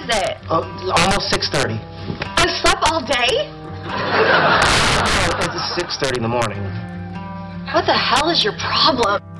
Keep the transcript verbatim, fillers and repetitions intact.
is it? Uh, almost six thirty. I slept all day? It's six thirty in the morning. What the hell is your problem?